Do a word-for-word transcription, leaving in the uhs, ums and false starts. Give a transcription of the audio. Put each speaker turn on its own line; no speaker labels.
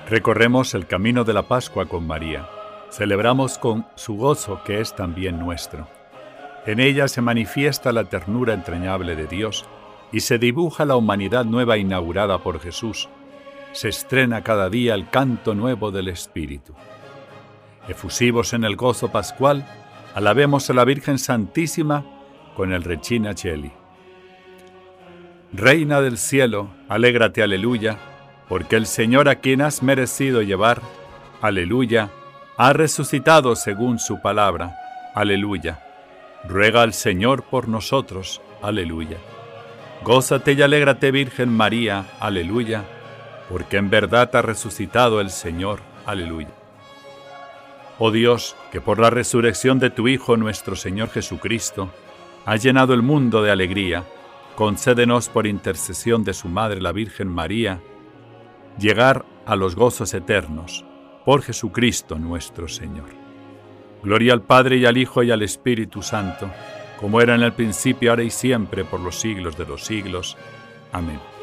Recorremos el camino de la Pascua con María. Celebramos con su gozo que es también nuestro. En ella se manifiesta la ternura entrañable de Dios y se dibuja la humanidad nueva inaugurada por Jesús. Se estrena cada día el canto nuevo del Espíritu. Efusivos en el gozo pascual, alabemos a la Virgen Santísima con el Regina Coeli. Reina del cielo, alégrate, aleluya, porque el Señor a quien has merecido llevar, aleluya, ha resucitado según su palabra, aleluya. Ruega al Señor por nosotros, aleluya. Gózate y alégrate, Virgen María, aleluya, porque en verdad ha resucitado el Señor, aleluya. Oh Dios, que por la resurrección de tu Hijo nuestro Señor Jesucristo, has llenado el mundo de alegría, concédenos por intercesión de su Madre la Virgen María, llegar a los gozos eternos, por Jesucristo nuestro Señor. Gloria al Padre y al Hijo y al Espíritu Santo, como era en el principio, ahora y siempre, por los siglos de los siglos. Amén.